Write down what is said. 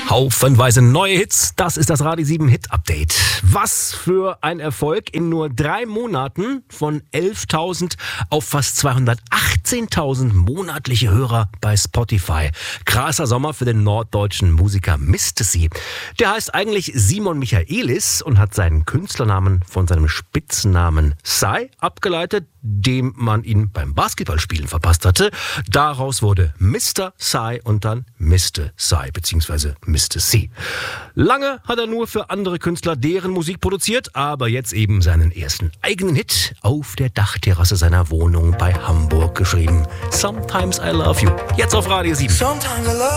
Haufenweise neue Hits, das ist das Radio 7 Hit Update. Was für ein Erfolg in nur 3 Monaten von 11.000 auf fast 218.000 monatliche Hörer bei Spotify. Krasser Sommer für den norddeutschen Musiker Mr. C. Der heißt eigentlich Simon Michaelis und hat seinen Künstlernamen von seinem Spitzennamen Psy abgeleitet, dem man ihn beim Basketballspielen verpasst hatte. Daraus wurde Mr. Psy und dann Mr. Psy bzw. Mr. C. Lange hat er nur für andere Künstler deren Musik produziert, aber jetzt eben seinen ersten eigenen Hit auf der Dachterrasse seiner Wohnung bei Hamburg geschrieben. Sometimes I Love You. Jetzt auf Radio 7.